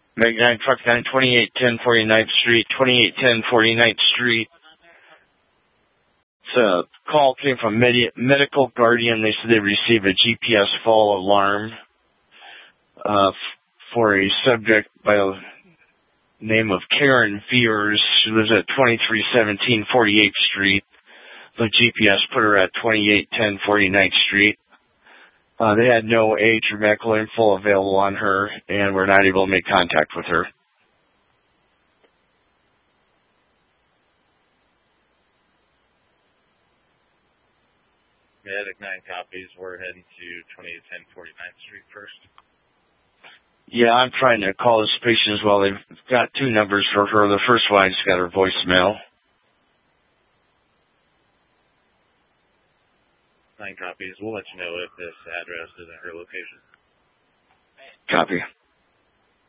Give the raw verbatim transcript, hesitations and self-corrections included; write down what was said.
Meg nine, Truck nine, twenty-eight ten forty-ninth Street, twenty-eight ten forty-ninth Street. So, a call came from Medi- Medical Guardian. They said they received a G P S fall alarm uh, f- for a subject by the name of Karen Veers. She lives at twenty-three seventeen forty-eighth Street. The G P S put her at twenty-eight ten forty-ninth Street. Uh, they had no age or medical info available on her, and were not able to make contact with her. Medic nine copies. We're heading to twenty-eight ten forty-ninth Street first. Yeah, I'm trying to call this patient as well. They've got two numbers for her. The first one, I just got her voicemail. Nine copies. We'll let you know if this address is at her location. Copy.